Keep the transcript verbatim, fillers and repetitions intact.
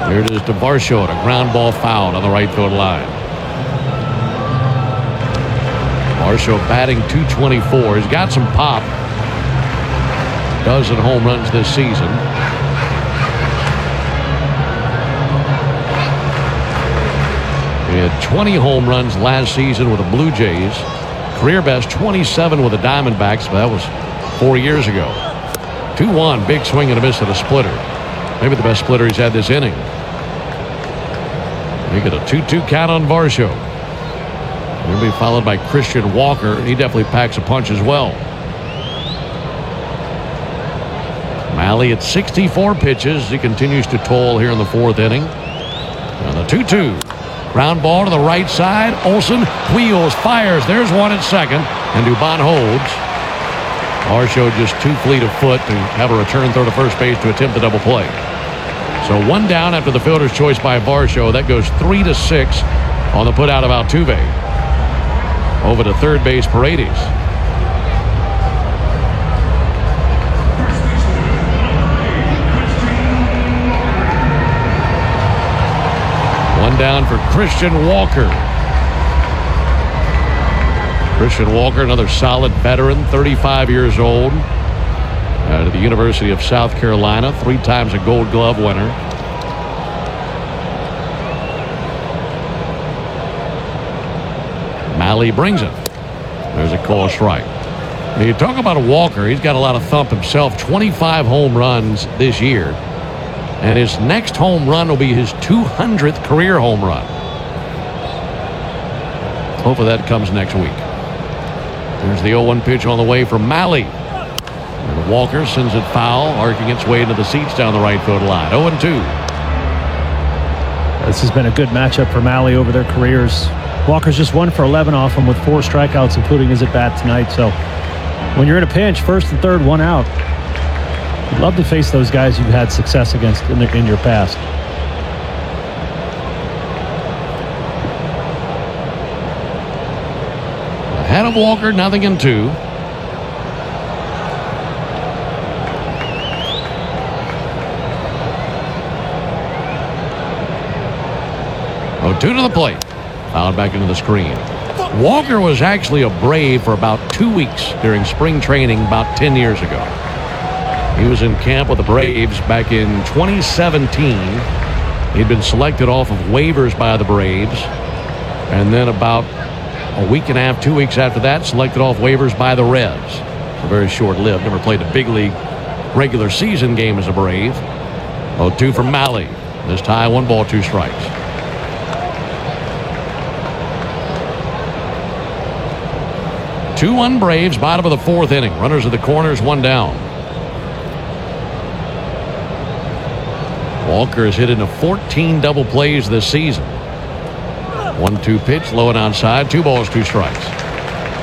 Here it is to Varsho, a ground ball foul on the right field line. Varsho batting two twenty-four. He's got some pop. Dozen home runs this season. He had twenty home runs last season with the Blue Jays. Career best twenty-seven with the Diamondbacks, but that was four years ago. two one, big swing and a miss at a splitter. Maybe the best splitter he's had this inning. You get a two two count on Varsho. He'll be followed by Christian Walker. He definitely packs a punch as well. Mahle at sixty-four pitches. He continues to toil here in the fourth inning. And the two two. Ground ball to the right side. Olson wheels, fires. There's one at second. And Dubon holds. Varsho just too fleet of foot to have a return throw to first base to attempt the double play. So one down after the fielder's choice by Varsho. That goes three to six on the put out of Altuve. Over to third base, Paredes. One down for Christian Walker. Christian Walker, another solid veteran, thirty-five years old. Out of the University of South Carolina, three times a Gold Glove winner. Mahle brings it. There's a call strike. Now you talk about a Walker, he's got a lot of thump himself. twenty-five home runs this year. And his next home run will be his two hundredth career home run. Hopefully that comes next week. There's the oh one pitch on the way from Mahle. And Walker sends it foul, arcing its way into the seats down the right field line. oh and two. This has been a good matchup for Mahle over their careers. Walker's just one for eleven off him with four strikeouts, including his at bat tonight. So when you're in a pinch, first and third, one out, you'd love to face those guys you've had success against in, the, in your past. Ahead of Walker, nothing in two. oh two to the plate. Fouled back into the screen. Walker was actually a Brave for about two weeks during spring training about ten years ago. He was in camp with the Braves back in twenty seventeen. He'd been selected off of waivers by the Braves. And then about a week and a half, two weeks after that, selected off waivers by the Reds. Very short-lived. Never played a big league regular season game as a Brave. oh two from Mahle. This tie, one ball, two strikes. two one Braves, bottom of the fourth inning. Runners at the corners, one down. Walker has hit into fourteen double plays this season. one two pitch, low and outside, two balls, two strikes.